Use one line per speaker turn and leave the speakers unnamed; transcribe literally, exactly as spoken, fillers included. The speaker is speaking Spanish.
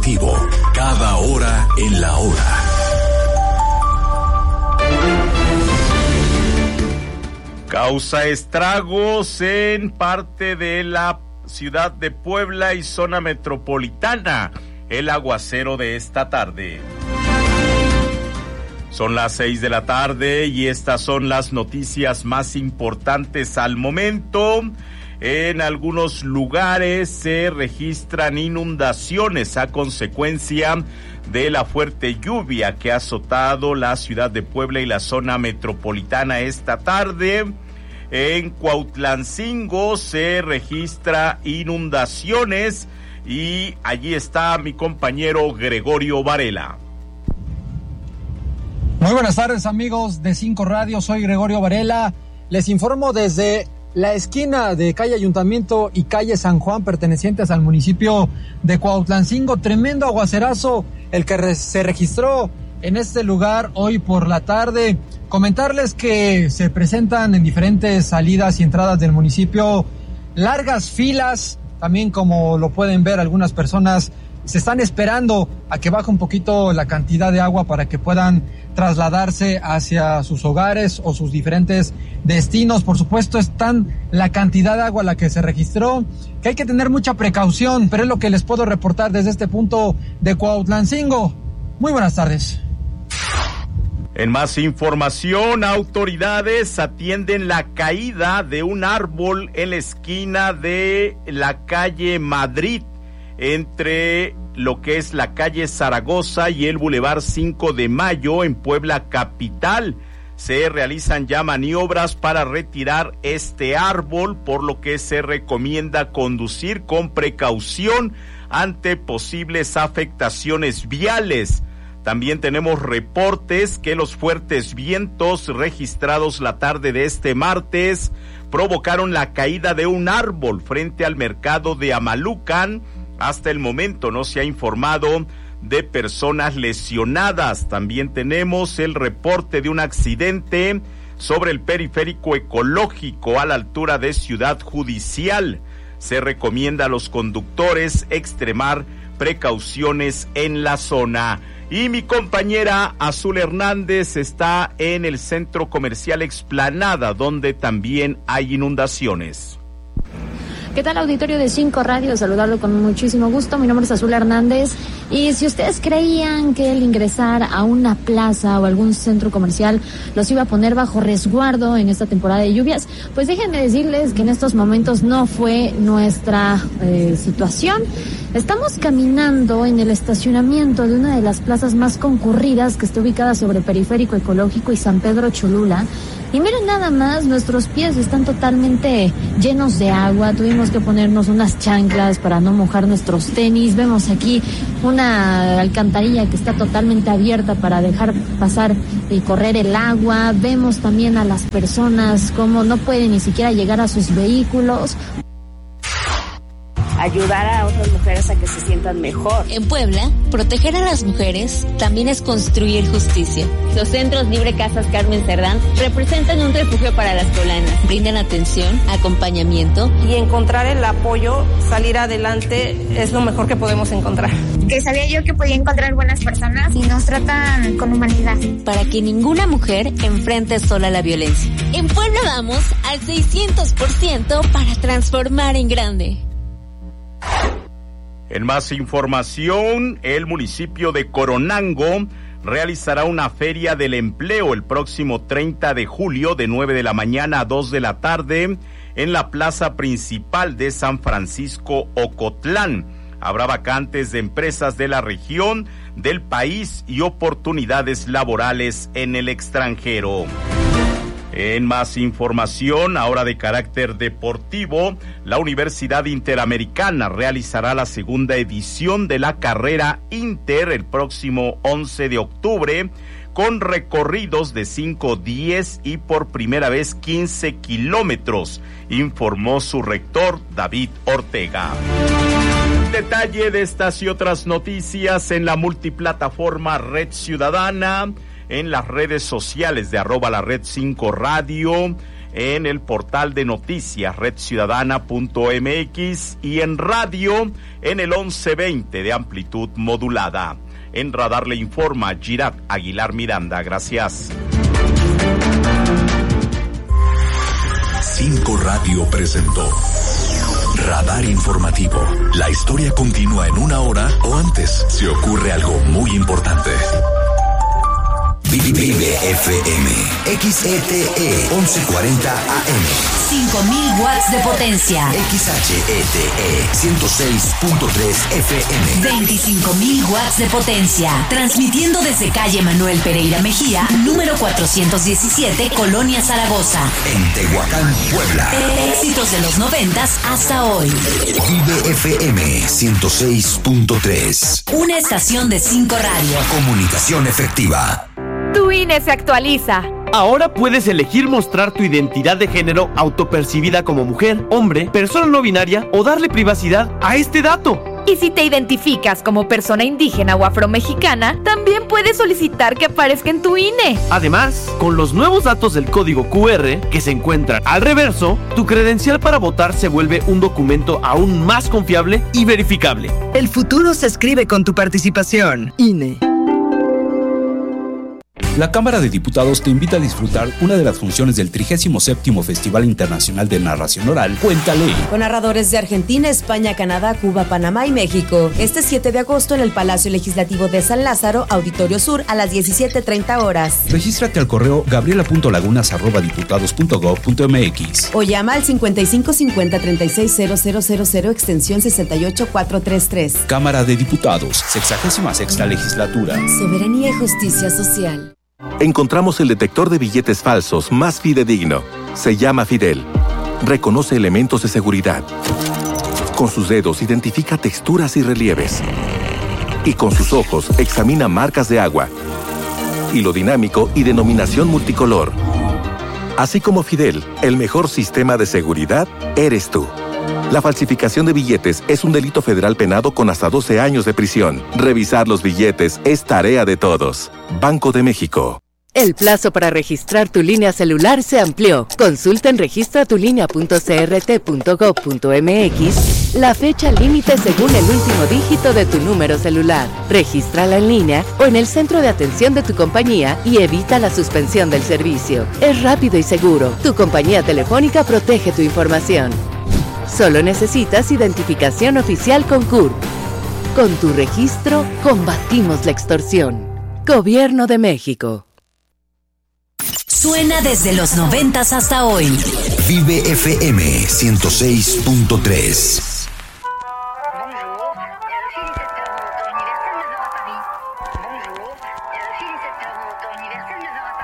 Cada hora en la hora.
Causa estragos en parte de la ciudad de Puebla y zona metropolitana el aguacero de esta tarde. Son las seis de la tarde y estas son las noticias más importantes al momento. En algunos lugares se registran inundaciones a consecuencia de la fuerte lluvia que ha azotado la ciudad de Puebla y la zona metropolitana esta tarde. En Cuautlancingo se registra inundaciones y allí está mi compañero Gregorio Varela.
Muy buenas tardes, amigos de Cinco Radio, soy Gregorio Varela. Les informo desde la esquina de calle Ayuntamiento y calle San Juan, pertenecientes al municipio de Cuautlancingo. Tremendo aguacerazo el que re- se registró en este lugar hoy por la tarde. Comentarles que se presentan en diferentes salidas y entradas del municipio largas filas, también como lo pueden ver algunas personas se están esperando a que baje un poquito la cantidad de agua para que puedan trasladarse hacia sus hogares o sus diferentes destinos. Por supuesto, es tan la cantidad de agua la que se registró que hay que tener mucha precaución, pero es lo que les puedo reportar desde este punto de Cuautlancingo. Muy buenas tardes.
En más información, autoridades atienden la caída de un árbol en la esquina de la calle Madrid, entre lo que es la calle Zaragoza y el Boulevard cinco de Mayo en Puebla capital. Se realizan ya maniobras para retirar este árbol, por lo que se recomienda conducir con precaución ante posibles afectaciones viales. También tenemos reportes que los fuertes vientos registrados la tarde de este martes provocaron la caída de un árbol frente al mercado de Amalucan. Hasta el momento no se ha informado de personas lesionadas. También tenemos el reporte de un accidente sobre el periférico ecológico a la altura de Ciudad Judicial. Se recomienda a los conductores extremar precauciones en la zona. Y mi compañera Azul Hernández está en el centro comercial Explanada, donde también hay inundaciones.
¿Qué tal, auditorio de Cinco Radio? Saludarlo con muchísimo gusto. Mi nombre es Azul Hernández. Y si ustedes creían que el ingresar a una plaza o algún centro comercial los iba a poner bajo resguardo en esta temporada de lluvias, pues déjenme decirles que en estos momentos no fue nuestra eh, situación. Estamos caminando en el estacionamiento de una de las plazas más concurridas que está ubicada sobre Periférico Ecológico y San Pedro Cholula. Y miren nada más, nuestros pies están totalmente llenos de agua. Tuvimos que ponernos unas chanclas para no mojar nuestros tenis. Vemos aquí una alcantarilla que está totalmente abierta para dejar pasar y correr el agua. Vemos también a las personas como no pueden ni siquiera llegar a sus vehículos.
Ayudar a otras mujeres a que se sientan mejor.
En Puebla, proteger a las mujeres también es construir justicia.
Los centros Libre Casas Carmen Cerdán representan un refugio para las poblanas.
Brindan atención, acompañamiento.
Y encontrar el apoyo, salir adelante, es lo mejor que podemos encontrar.
Que sabía yo que podía encontrar buenas personas y nos tratan con humanidad.
Para que ninguna mujer enfrente sola la violencia. En Puebla vamos al seiscientos por ciento para transformar en grande.
En más información, el municipio de Coronango realizará una feria del empleo el próximo treinta de julio de nueve de la mañana a dos de la tarde en la plaza principal de San Francisco Ocotlán. Habrá vacantes de empresas de la región, del país y oportunidades laborales en el extranjero. En más información, ahora de carácter deportivo, la Universidad Interamericana realizará la segunda edición de la carrera Inter el próximo once de octubre, con recorridos de cinco, diez y por primera vez quince kilómetros, informó su rector David Ortega. Detalle de estas y otras noticias en la multiplataforma Red Ciudadana, en las redes sociales de arroba la red cinco radio, en el portal de noticias red ciudadana punto m x y en radio en el once veinte de amplitud modulada. En Radar le informa Girat Aguilar Miranda. Gracias.
Cinco Radio presentó Radar Informativo. La historia continúa en una hora o antes si ocurre algo muy importante. Vive F M, X E T E once cuarenta A M.
cinco mil watts de potencia.
X H E T E ciento seis punto tres F M.
veinticinco mil watts de potencia. Transmitiendo desde calle Manuel Pereira Mejía, número cuatrocientos diecisiete, Colonia Zaragoza.
En Tehuacán, Puebla.
Éxitos de los noventas hasta hoy.
Vive F M ciento seis punto tres.
Una estación de cinco Radio.
Comunicación efectiva.
Tu I N E se actualiza.
Ahora puedes elegir mostrar tu identidad de género autopercibida como mujer, hombre, persona no binaria o darle privacidad a este dato.
Y si te identificas como persona indígena o afromexicana, también puedes solicitar que aparezca en tu I N E.
Además, con los nuevos datos del código Q R que se encuentran al reverso, tu credencial para votar se vuelve un documento aún más confiable y verificable.
El futuro se escribe con tu participación. I N E.
La Cámara de Diputados te invita a disfrutar una de las funciones del trigésimo séptimo Festival Internacional de Narración Oral, Cuéntale.
Con narradores de Argentina, España, Canadá, Cuba, Panamá y México. Este siete de agosto en el Palacio Legislativo de San Lázaro, Auditorio Sur, a las diecisiete treinta horas.
Regístrate al correo gabriela punto lagunas arroba diputados punto gob punto m x
o llama al cincuenta y cinco cincuenta treinta y seis cero cero cero cero extensión sesenta y ocho cuatrocientos treinta y tres.
Cámara de Diputados, sexagésima sexta legislatura.
Soberanía y justicia social.
Encontramos el detector de billetes falsos más fidedigno. Se llama Fidel. Reconoce elementos de seguridad. Con sus dedos identifica texturas y relieves. Y con sus ojos examina marcas de agua. Hilo dinámico y denominación multicolor. Así como Fidel, el mejor sistema de seguridad eres tú. La falsificación de billetes es un delito federal penado con hasta doce años de prisión. Revisar los billetes es tarea de todos. Banco de México.
El plazo para registrar tu línea celular se amplió. Consulta en registra tu línea punto c r t punto gob punto m x la fecha límite según el último dígito de tu número celular. Regístrala en línea o en el centro de atención de tu compañía y evita la suspensión del servicio. Es rápido y seguro. Tu compañía telefónica protege tu información. Solo necesitas identificación oficial con C U R P. Con tu registro, combatimos la extorsión. Gobierno de México.
Suena desde los noventas hasta hoy.
Vive F M ciento seis punto tres.